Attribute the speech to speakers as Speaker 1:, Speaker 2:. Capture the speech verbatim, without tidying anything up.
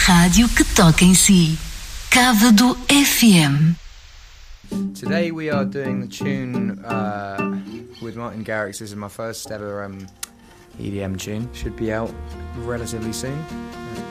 Speaker 1: rádio que toca em si. Cávado F M.
Speaker 2: Today we are doing the tune uh, with Martin Garrix. This is my first ever um, E D M tune. Should be out relatively soon.